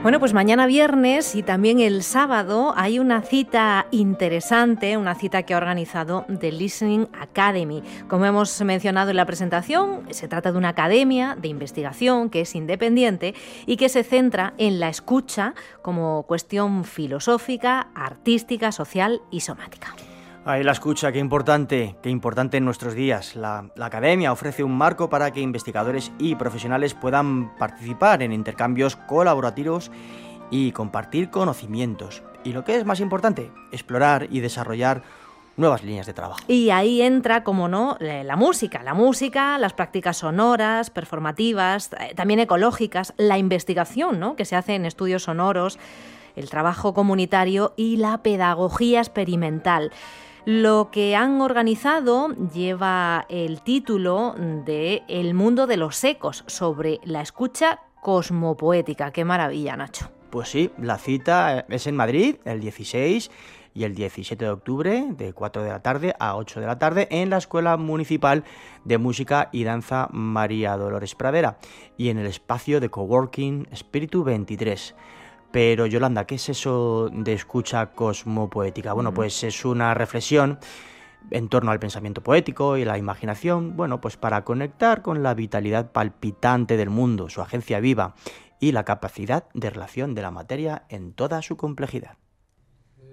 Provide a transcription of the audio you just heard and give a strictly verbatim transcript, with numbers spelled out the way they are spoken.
Bueno, pues mañana viernes y también el sábado hay una cita interesante, una cita que ha organizado The Listening Academy. Como hemos mencionado en la presentación, se trata de una academia de investigación que es independiente y que se centra en la escucha como cuestión filosófica, artística, social y somática. Ahí la escucha, qué importante, qué importante en nuestros días. La, la academia ofrece un marco para que investigadores y profesionales puedan participar en intercambios colaborativos y compartir conocimientos. Y lo que es más importante, explorar y desarrollar nuevas líneas de trabajo. Y ahí entra, como no, la música. La música, las prácticas sonoras, performativas, también ecológicas, la investigación, ¿no?, que se hace en estudios sonoros, el trabajo comunitario y la pedagogía experimental. Lo que han organizado lleva el título de El mundo de los ecos, sobre la escucha cosmopoética. ¡Qué maravilla, Nacho! Pues sí, la cita es en Madrid, el dieciséis y el diecisiete de octubre, de cuatro de la tarde a ocho de la tarde, en la Escuela Municipal de Música y Danza María Dolores Pradera y en el espacio de coworking Espíritu veintitrés. Pero, Yolanda, ¿qué es eso de escucha cosmopoética? Bueno, pues es una reflexión en torno al pensamiento poético y la imaginación, bueno, pues para conectar con la vitalidad palpitante del mundo, su agencia viva y la capacidad de relación de la materia en toda su complejidad.